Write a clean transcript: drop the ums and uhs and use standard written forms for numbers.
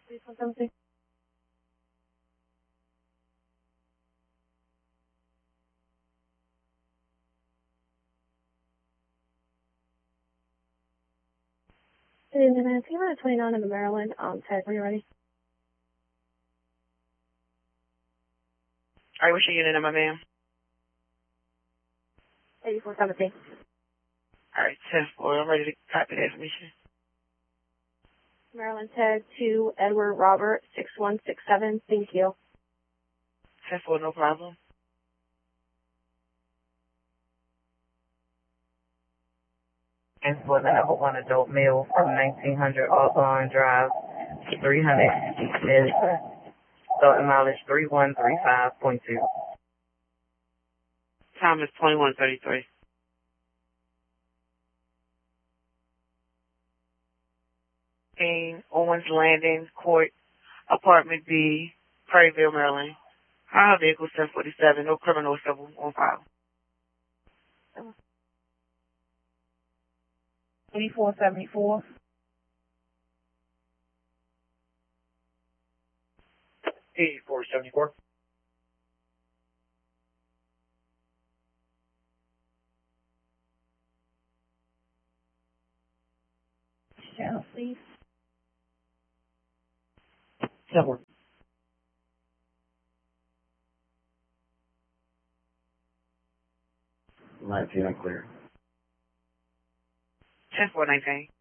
Something. And then if you want to 29 in the Maryland, tag when you're ready. All right, what's your unit number, ma'am? 8417. All right, 10-4. I'm ready to copy the information. Maryland tag to Edward Robert 6167. Thank you. 10-4, no problem. And for the number one adult male from 1900 Hawthorne Drive, 300 is starting mileage 3135.2. Time is 21:33. Owens Landing Court, Apartment B, Prairieville, Maryland. Our vehicle 1047, no criminal civil on file. 8474. 8474. Channel, please. 10-4. Light, unclear. 10-4-19.